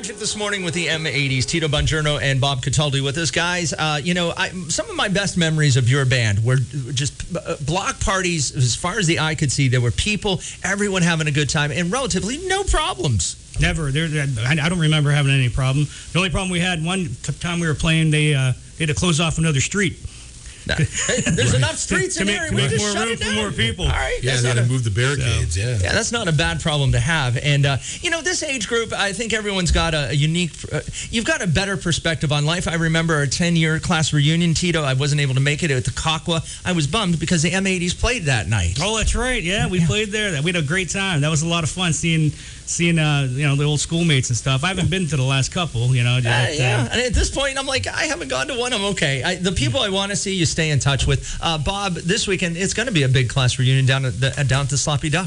Magic this morning with the M80s. Tito Bongiorno and Bob Cataldi with us. Guys, some of my best memories of your band were just block parties as far as the eye could see. There were people, everyone having a good time, and relatively no problems. Never. I don't remember having any problem. The only problem we had one time we were playing, they had to close off another street. There's enough streets in here. We just shut it down. For more people. All right. Yeah, they had to move the barricades. Yeah, that's not a bad problem to have. And this age group, I think everyone's got a unique. You've got a better perspective on life. I remember our 10-year class reunion, Tito. I wasn't able to make it at the Kakwa. I was bummed because the M80s played that night. Oh, that's right. Yeah, we played there. We had a great time. That was a lot of fun seeing the old schoolmates and stuff. I haven't been to the last couple. And at this point, I'm like, I haven't gone to one. I'm okay. The people I want to see, you stay in touch with. Bob, this weekend it's going to be a big class reunion down at the Sloppy Duck.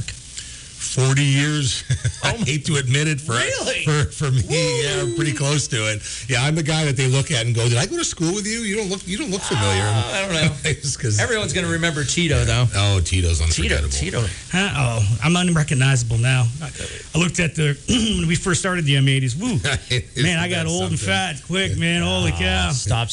40 years. I hate to admit it for me. Woo. Yeah, I'm pretty close to it. Yeah, I'm the guy that they look at and go, "Did I go to school with you? You don't look familiar." I don't know. Everyone's going to remember Tito though. Oh, Tito's unforgettable. Tito. Huh? Oh, I'm unrecognizable now. I looked at when we first started the M80s. Woo, man, I got old and fat quick, man. Holy cow! Stop.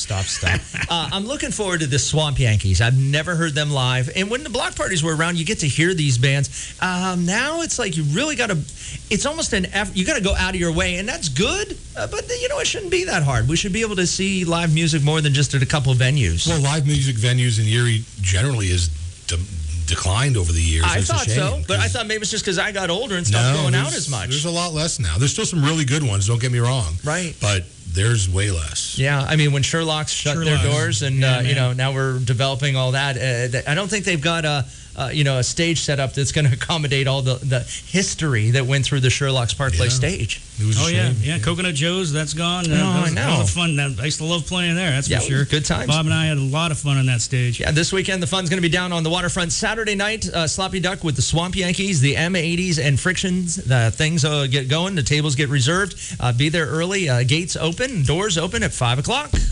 I'm looking forward to the Swamp Yankees. I've never heard them live, and when the block parties were around, you get to hear these bands. Now it's like you really got to. It's almost an effort. You got to go out of your way, and that's good. But it shouldn't be that hard. We should be able to see live music more than just at a couple venues. Well, live music venues in Erie generally is declined over the years. I thought so, but I thought maybe it's just because I got older and stopped going out as much. There's a lot less now. There's still some really good ones. Don't get me wrong. Right. But there's way less. Yeah, I mean, when Sherlock's shut their doors, and now we're developing all that. I don't think they've got a stage set up that's going to accommodate all the history that went through the Sherlock's Park Place stage. It was a shame. Yeah. Coconut Joe's, that's gone. I know. That was fun. I used to love playing there, that's for sure. Good times. Bob and I had a lot of fun on that stage. Yeah, this weekend the fun's going to be down on the waterfront. Saturday night, Sloppy Duck with the Swamp Yankees, the M80s, and Frictions. Things get going. The tables get reserved. Be there early. Gates open. Doors open at 5 o'clock.